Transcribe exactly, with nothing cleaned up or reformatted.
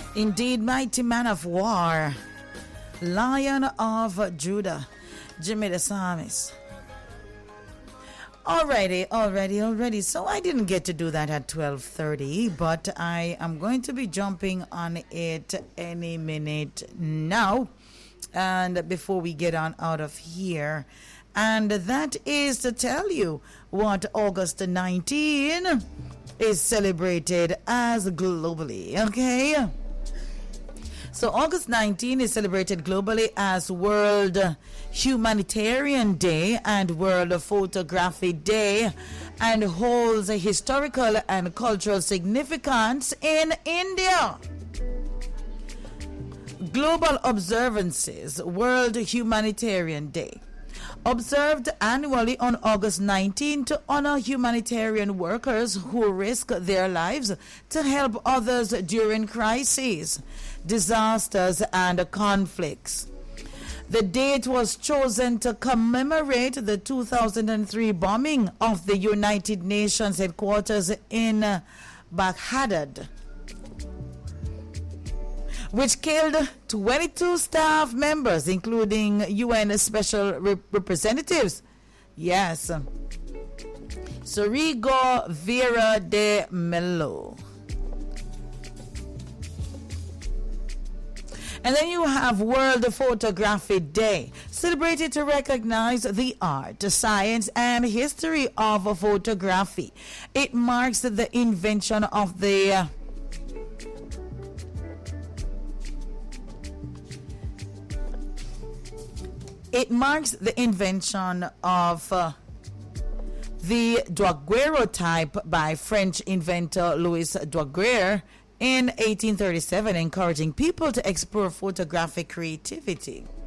Indeed, mighty man of war, Lion of Judah, Jimmy the Psalmist. Alrighty, already, already. So I didn't get to do that at twelve thirty, but I am going to be jumping on it any minute now. And before we get on out of here, and that is to tell you what August nineteenth is celebrated as globally, okay? So August nineteenth is celebrated globally as World Humanitarian Day and World Photography Day, and holds a historical and cultural significance in India. Global observances. World Humanitarian Day, observed annually on August nineteenth to honor humanitarian workers who risk their lives to help others during crises, disasters, and conflicts. The date was chosen to commemorate the two thousand three bombing of the United Nations headquarters in Baghdad, which killed twenty-two staff members, including U N special rep- representatives. Yes. Surigo Vera de Mello. And then you have World Photography Day, celebrated to recognize the art, science, and history of photography. It marks the invention of the uh, It marks the invention of uh, the daguerreotype by French inventor Louis Daguerre in eighteen thirty-seven, encouraging people to explore photographic creativity.